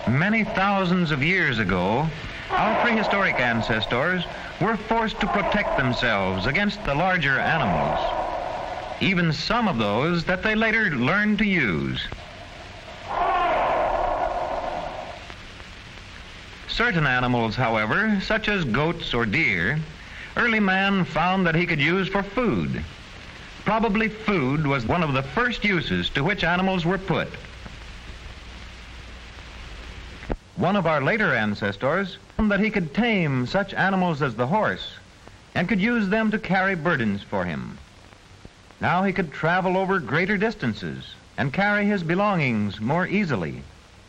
Many thousands of years ago, our prehistoric ancestors were forced to protect themselves against the larger animals, even some of those that they later learned to use. Certain animals, however, such as goats or deer, early man found that he could use for food. Probably food was one of the first uses to which animals were put. One of our later ancestors found that he could tame such animals as the horse and could use them to carry burdens for him. Now he could travel over greater distances and carry his belongings more easily.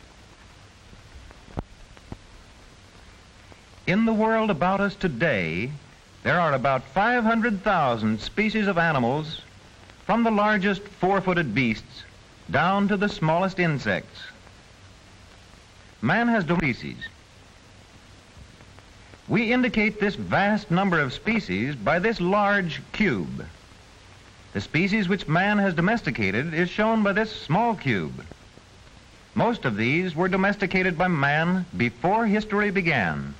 In the world about us today, there are about 500,000 species of animals, from the largest four-footed beasts down to the smallest insects. Man has species. We indicate this vast number of species by this large cube. The species which man has domesticated is shown by this small cube. Most of these were domesticated by man before history began.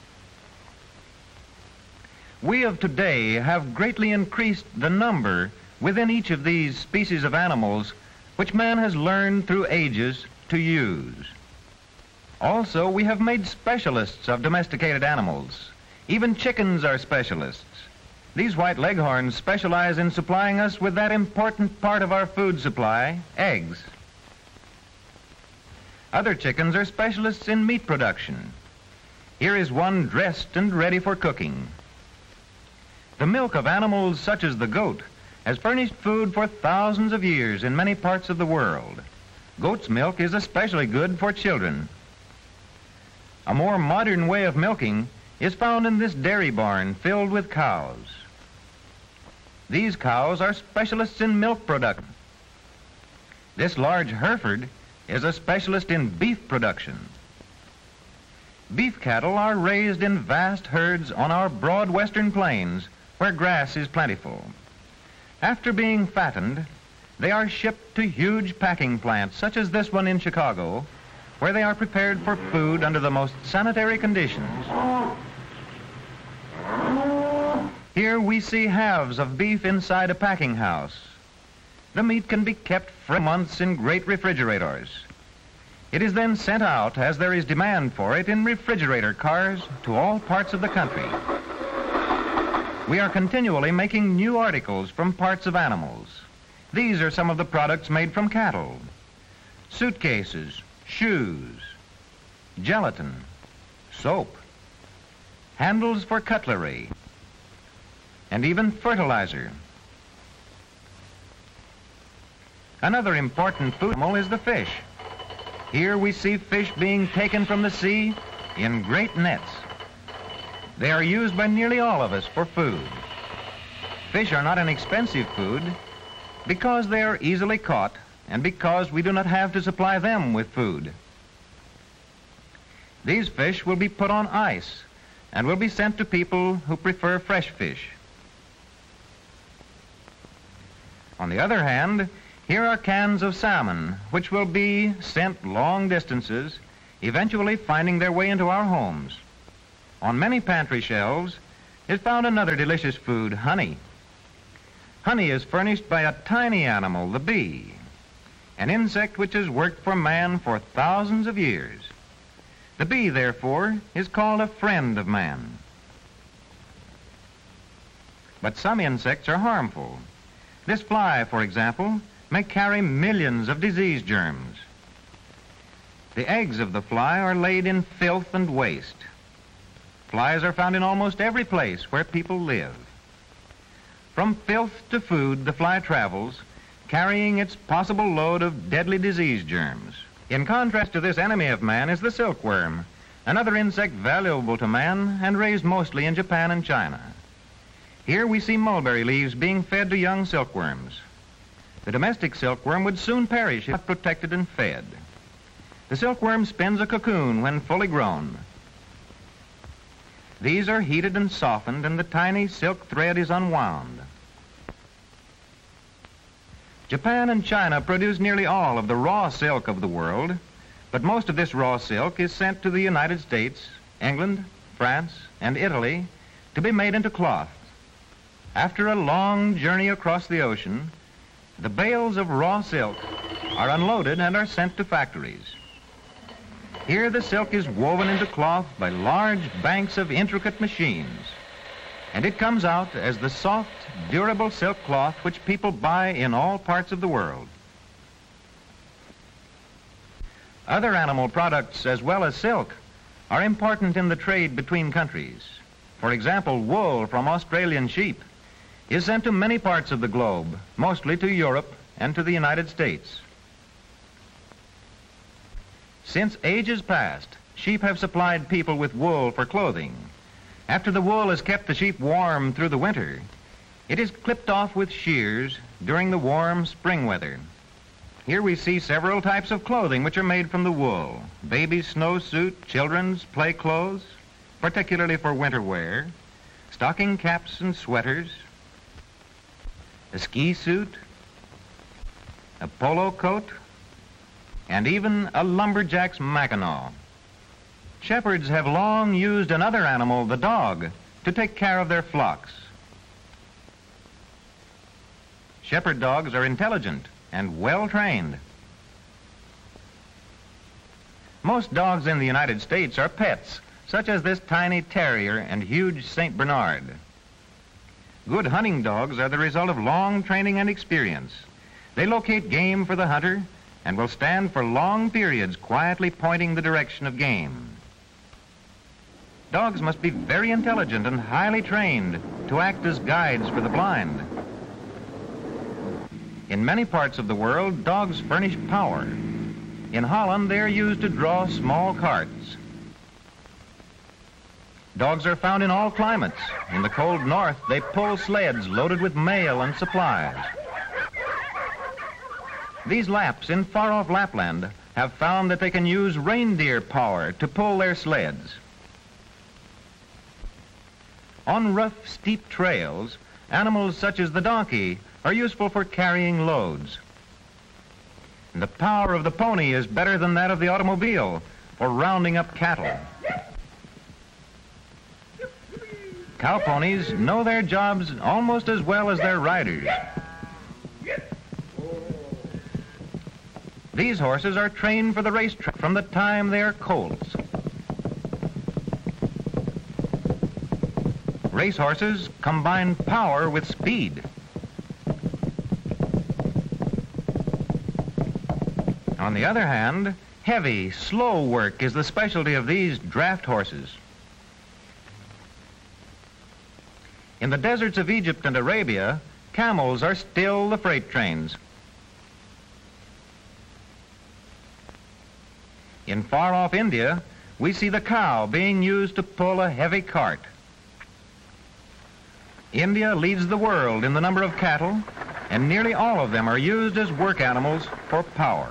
We of today have greatly increased the number within each of these species of animals which man has learned through ages to use. Also, we have made specialists of domesticated animals. Even chickens are specialists. These white leghorns specialize in supplying us with that important part of our food supply, eggs. Other chickens are specialists in meat production. Here is one dressed and ready for cooking. The milk of animals such as the goat has furnished food for thousands of years in many parts of the world. Goat's milk is especially good for children. A more modern way of milking is found in this dairy barn filled with cows. These cows are specialists in milk production. This large Hereford is a specialist in beef production. Beef cattle are raised in vast herds on our broad western plains where grass is plentiful. After being fattened, they are shipped to huge packing plants such as this one in Chicago, where they are prepared for food under the most sanitary conditions. Here we see halves of beef inside a packing house. The meat can be kept for months in great refrigerators. It is then sent out as there is demand for it in refrigerator cars to all parts of the country. We are continually making new articles from parts of animals. These are some of the products made from cattle: suitcases, shoes, gelatin, soap, handles for cutlery, and even fertilizer. Another important food animal is the fish. Here we see fish being taken from the sea in great nets. They are used by nearly all of us for food. Fish are not an expensive food because they are easily caught and because we do not have to supply them with food. These fish will be put on ice and will be sent to people who prefer fresh fish. On the other hand, here are cans of salmon, which will be sent long distances, eventually finding their way into our homes. On many pantry shelves is found another delicious food, honey. Honey is furnished by a tiny animal, the bee, an insect which has worked for man for thousands of years. The bee, therefore, is called a friend of man. But some insects are harmful. This fly, for example, may carry millions of disease germs. The eggs of the fly are laid in filth and waste. Flies are found in almost every place where people live. From filth to food, the fly travels, carrying its possible load of deadly disease germs. In contrast to this enemy of man is the silkworm, another insect valuable to man and raised mostly in Japan and China. Here we see mulberry leaves being fed to young silkworms. The domestic silkworm would soon perish if not protected and fed. The silkworm spins a cocoon when fully grown. These are heated and softened, and the tiny silk thread is unwound. Japan and China produce nearly all of the raw silk of the world, But most of this raw silk is sent to the United States, England, France, and Italy to be made into cloth. After a long journey across the ocean, the bales of raw silk are unloaded and are sent to factories. Here the silk is woven into cloth by large banks of intricate machines, and it comes out as the soft, durable silk cloth which people buy in all parts of the world. Other animal products, as well as silk, are important in the trade between countries. For example, wool from Australian sheep is sent to many parts of the globe, mostly to Europe and to the United States. Since ages past, sheep have supplied people with wool for clothing. After the wool has kept the sheep warm through the winter, it is clipped off with shears during the warm spring weather. Here we see several types of clothing which are made from the wool: baby's snowsuit, children's play clothes, particularly for winter wear, stocking caps and sweaters, a ski suit, a polo coat, and even a lumberjack's mackinaw. Shepherds have long used another animal, the dog, to take care of their flocks. Shepherd dogs are intelligent and well trained. Most dogs in the United States are pets, such as this tiny terrier and huge St. Bernard. Good hunting dogs are the result of long training and experience. They locate game for the hunter and will stand for long periods quietly pointing the direction of game. Dogs must be very intelligent and highly trained to act as guides for the blind. In many parts of the world, dogs furnish power. In Holland, they are used to draw small carts. Dogs are found in all climates. In the cold north, they pull sleds loaded with mail and supplies. These Lapps in far-off Lapland have found that they can use reindeer power to pull their sleds. On rough, steep trails, animals such as the donkey are useful for carrying loads. And the power of the pony is better than that of the automobile for rounding up cattle. Cow ponies know their jobs almost as well as their riders. These horses are trained for the racetrack from the time they are colts. Racehorses combine power with speed. On the other hand, heavy, slow work is the specialty of these draft horses. In the deserts of Egypt and Arabia, camels are still the freight trains. In far-off India, we see the cow being used to pull a heavy cart. India leads the world in the number of cattle, and nearly all of them are used as work animals for power.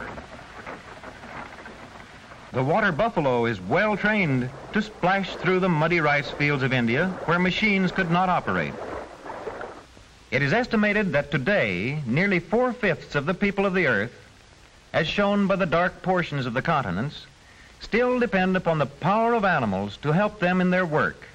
The water buffalo is well trained to splash through the muddy rice fields of India where machines could not operate. It is estimated that today, nearly 4/5 of the people of the earth, as shown by the dark portions of the continents, still depend upon the power of animals to help them in their work.